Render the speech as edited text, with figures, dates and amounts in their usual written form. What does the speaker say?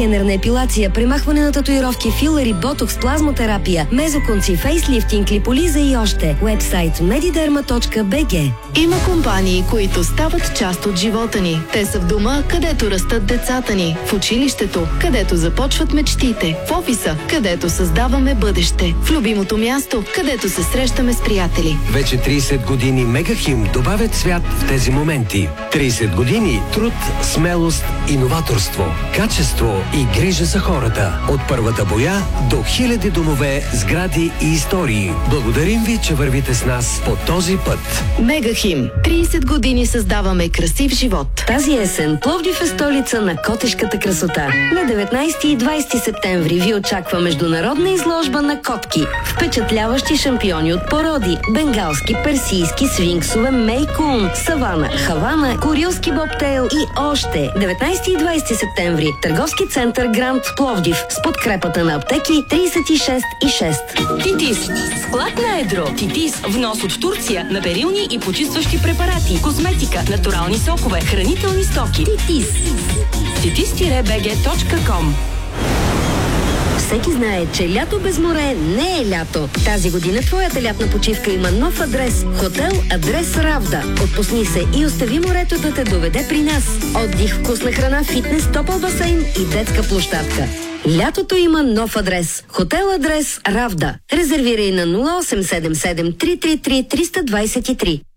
скенерна епилация, премахване на татуировки, филери, ботокс, плазмотерапия, мезоконци, фейслифтинг, липолиза и още. Уебсайт mediderma.bg. Има компании, които стават част от живота ни. Те са в дома, където растат децата ни, в училището, където започват мечтите, в офиса, където създаваме бъдеще, в любимото място, където се срещаме с приятели. Вече 30 години Мегахим добавят цвят в тези моменти. 30 години труд, смелост, иноваторство, качество и грижа за хората. От първата боя до хиляди домове, сгради и истории. Благодарим ви, че вървите с нас по този път. Мегахим. 30 години създаваме красив живот. Тази есен Пловдив е столица на котешката красота. На 19 и 20 септември ви очаква международна изложба на котки. Впечатляващи шампиони от породи: бенгалски, персийски, свинксове, мейкун, савана, хавана, курилски бобтейл и още. 19 и 20 септември. Търговски център Гранд Пловдив с подкрепата на аптеки 36 и 6. Титис. Склад на едро. Титис. Внос от Турция на перилни и почистващи препарати, козметика, натурални сокове, хранителни стоки. Титис. titis-bg.com. Всеки знае, че лято без море не е лято. Тази година твоята лятна почивка има нов адрес. Хотел Адрес Равда. Отпусни се и остави морето да те доведе при нас. Отдих, вкусна храна, фитнес, топъл басейн и детска площадка. Лятото има нов адрес. Хотел Адрес Равда. Резервирай на 0877 333 323.